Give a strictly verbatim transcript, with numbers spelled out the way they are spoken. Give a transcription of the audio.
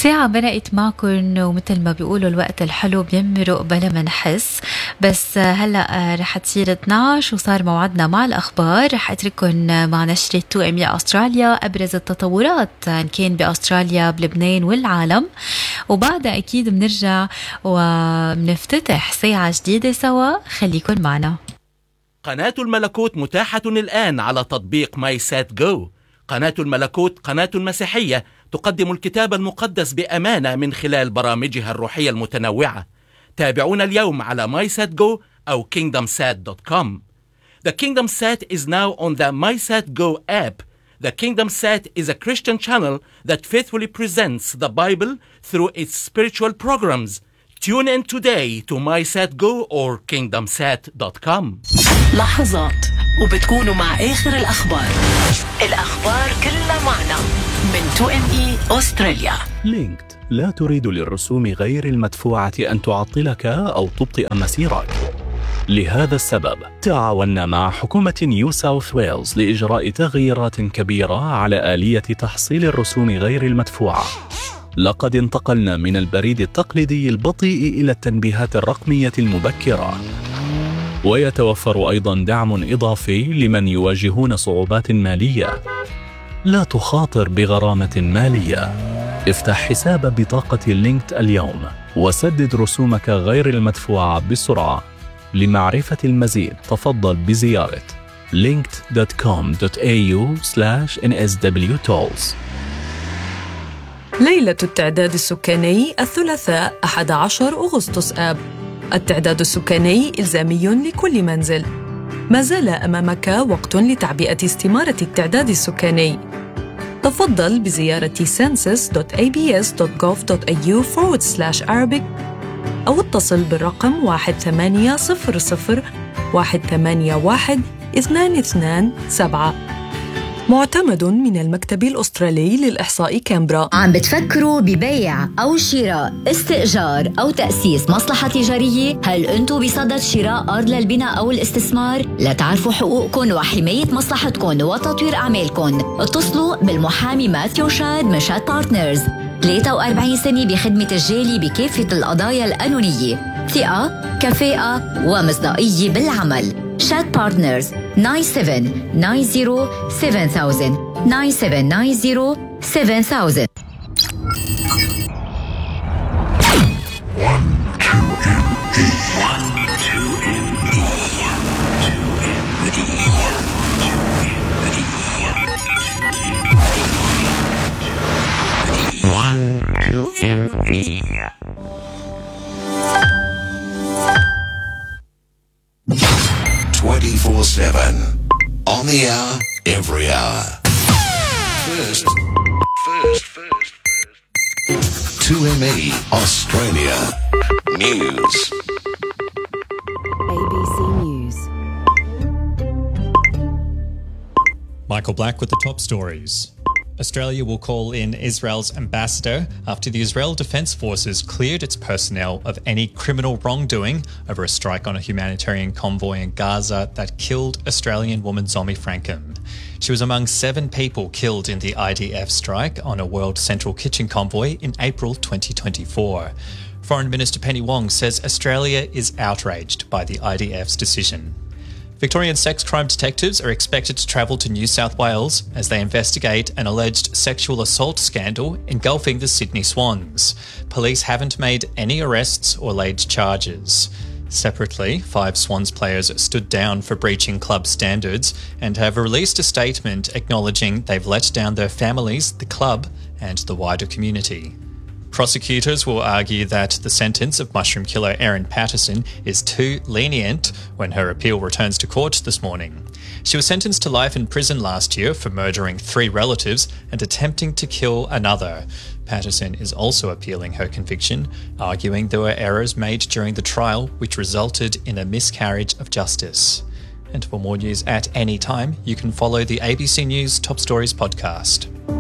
ساعة مرقت معكم، ومثل ما بيقولوا الوقت الحلو بيمرق بلا ما نحس. بس هلأ رح تصير اثناشر وصار موعدنا مع الأخبار. رح أترككم مع نشرة تو إم إي أستراليا، أبرز التطورات إن كان بأستراليا بلبنان والعالم، وبعدها أكيد بنرجع وبنفتتح ساعة جديدة سوا. خليكن معنا. قناة الملكوت متاحة الآن على تطبيق ماي سات جو. قناة الملكوت قناة مسيحية تقدم الكتاب المقدس بأمانة من خلال برامجها الروحية المتنوعة. تابعونا اليوم على ماي سات جو أو كينغدم سات دوت كوم. The KingdomSat is now on the MySatGo app. The KingdomSat is a Christian channel that faithfully presents the Bible through its spiritual programs. Tune in today to MySatGo or كينغدم سات دوت كوم. لحظات وبتكونوا مع آخر الأخبار. الأخبار كلها معنا من تو إم إي أستراليا. لينكد لا تريد للرسوم غير المدفوعة أن تعطلك أو تبطئ مسيرك. لهذا السبب تعاوننا مع حكومة نيو ساوث ويلز لإجراء تغييرات كبيرة على آلية تحصيل الرسوم غير المدفوعة. لقد انتقلنا من البريد التقليدي البطيء إلى التنبيهات الرقمية المبكرة، ويتوفر أيضاً دعم إضافي لمن يواجهون صعوبات مالية. لا تخاطر بغرامة مالية. افتح حساب بطاقة لينكد اليوم وسدد رسومك غير المدفوعة بسرعة. لمعرفة المزيد تفضل بزيارة لينكد دوت كوم دوت إيه يو سلاش إن إس دبليو تولز. ليلة التعداد السكاني الثلاثاء أحد عشر أغسطس آب. التعداد السكاني إلزامي لكل منزل. ما زال أمامك وقت لتعبئة استمارة التعداد السكاني. تفضل بزيارة census دوت إيه بي إس دوت جوف دوت إيه يو forward slash Arabic أو اتصل بالرقم واحد ثمانية صفر صفر واحد ثمانية واحد اثنان اثنان سبعة. معتمد من المكتب الأسترالي للإحصاء كامبرا. عم بتفكروا ببيع أو شراء، استئجار أو تأسيس مصلحة تجارية؟ هل أنتوا بصدد شراء أرض للبناء أو الاستثمار؟ لتعرفوا حقوقكم وحماية مصلحتكم وتطوير أعمالكم، اتصلوا بالمحامي ماثيو شاد من شاد بارتنرز. ثلاثة وأربعين سنة بخدمة الجالي بكافة القضايا القانونية، ثقة، كفاءة ومصداقية بالعمل. شاد بارتنرز nine seven nine zero seven thousand nine seven nine zero seven thousand. twenty-four seven on the hour, every hour. First, first, first, first. two M E Australia News. A B C News. Michael Black with the top stories. Australia will call in Israel's ambassador after the Israel Defence Forces cleared its personnel of any criminal wrongdoing over a strike on a humanitarian convoy in Gaza that killed Australian woman Zomi Frankham. She was among seven people killed in the I D F strike on a World Central Kitchen convoy in April twenty twenty-four. Foreign Minister Penny Wong says Australia is outraged by the I D F's decision. Victorian sex crime detectives are expected to travel to New South Wales as they investigate an alleged sexual assault scandal engulfing the Sydney Swans. Police haven't made any arrests or laid charges. Separately, five Swans players stood down for breaching club standards and have released a statement acknowledging they've let down their families, the club, and the wider community. Prosecutors will argue that the sentence of mushroom killer Erin Patterson is too lenient when her appeal returns to court this morning. She was sentenced to life in prison last year for murdering three relatives and attempting to kill another. Patterson is also appealing her conviction, arguing there were errors made during the trial which resulted in a miscarriage of justice. And for more news at any time, you can follow the A B C News Top Stories podcast.